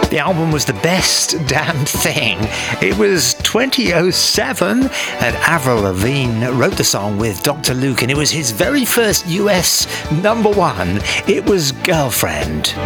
The album was the best damn thing. It was 2007 and Avril Lavigne wrote the song with Dr. Luke, and it was his very first US number one. It was Girlfriend.